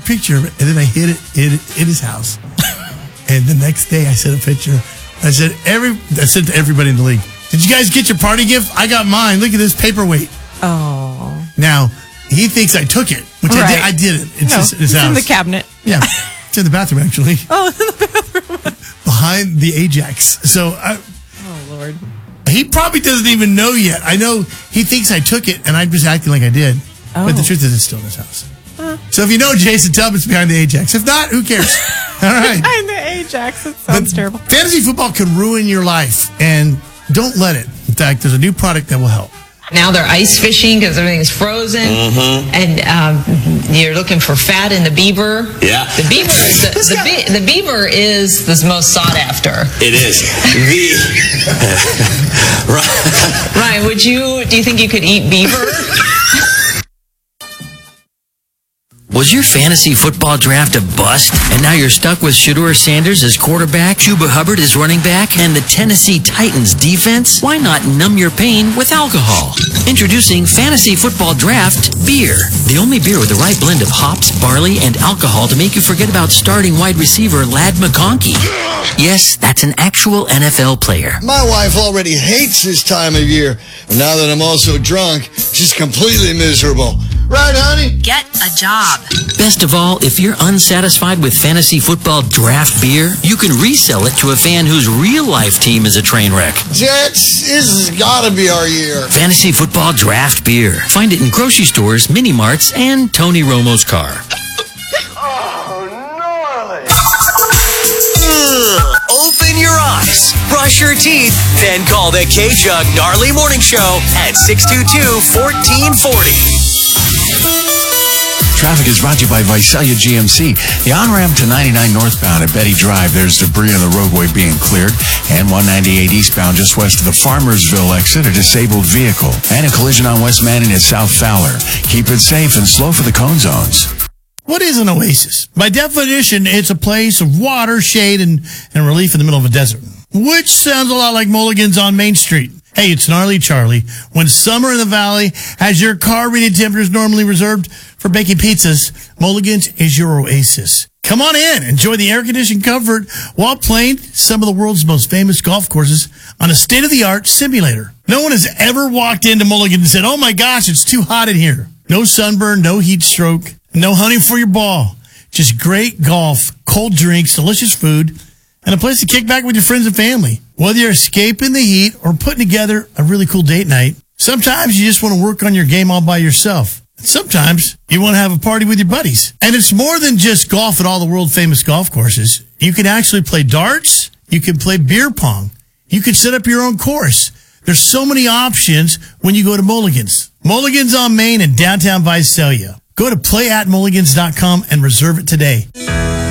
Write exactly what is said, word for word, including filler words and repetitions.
picture of it, and then I hid it in, in his house. And the next day, I sent a picture. I said, every I said to everybody in the league, did you guys get your party gift? I got mine. Look at this paperweight. Oh. Now, he thinks I took it, which right. I, did, I didn't. It's, no, his, his it's house. in the cabinet. Yeah. It's in the bathroom, actually. Oh, in the bathroom. Behind the Ajax. So, I, oh, Lord. He probably doesn't even know yet. I know he thinks I took it, and I'm just acting like I did. Oh. But the truth is, it's still in his house. Uh. So if you know Jason, tell him it's behind the Ajax. If not, who cares? All right. Behind the Ajax. It sounds but terrible. Fantasy football can ruin your life, and don't let it. In fact, there's a new product that will help. Now they're ice fishing because everything's frozen, mm-hmm. and um, you're looking for fat in the beaver. Yeah, the beaver. The, the, be, the beaver is the most sought after. It is. the Ryan, would you? Do you think you could eat beaver? Was your fantasy football draft a bust? And now you're stuck with Shedeur Sanders as quarterback, Chuba Hubbard as running back, and the Tennessee Titans defense? Why not numb your pain with alcohol? Introducing Fantasy Football Draft Beer. The only beer with the right blend of hops, barley, and alcohol to make you forget about starting wide receiver Ladd McConkey. Yes, that's an actual N F L player. My wife already hates this time of year. And now that I'm also drunk, she's completely miserable. Right, honey? Get a job. Best of all, if you're unsatisfied with Fantasy Football Draft Beer, you can resell it to a fan whose real-life team is a train wreck. Jets, this has got to be our year. Fantasy Football Draft Beer. Find it in grocery stores, mini-marts, and Tony Romo's car. Oh, gnarly. Ugh. Open your eyes, brush your teeth, then call the K-Jug Gnarly Morning Show at six two two, one four four zero. Traffic is brought to you by Visalia G M C. The on-ramp to ninety-nine northbound at Betty Drive, there's debris on the roadway being cleared. And one ninety-eight eastbound just west of the Farmersville exit, a disabled vehicle. And a collision on West Manning at South Fowler. Keep it safe and slow for the cone zones. What is an oasis? By definition, it's a place of water, shade, and, and relief in the middle of a desert. Which sounds a lot like Mulligan's on Main Street. Hey, it's Gnarly Charlie. When summer in the valley has your car reading temperatures normally reserved for baking pizzas, Mulligan's is your oasis. Come on in. Enjoy the air-conditioned comfort while playing some of the world's most famous golf courses on a state-of-the-art simulator. No one has ever walked into Mulligan and said, oh my gosh, it's too hot in here. No sunburn, no heat stroke, no hunting for your ball. Just great golf, cold drinks, delicious food, and a place to kick back with your friends and family. Whether you're escaping the heat or putting together a really cool date night, sometimes you just want to work on your game all by yourself. And sometimes you want to have a party with your buddies. And it's more than just golf at all the world-famous golf courses. You can actually play darts. You can play beer pong. You can set up your own course. There's so many options when you go to Mulligan's. Mulligan's on Main in downtown Visalia. Go to play at mulligans dot com and reserve it today.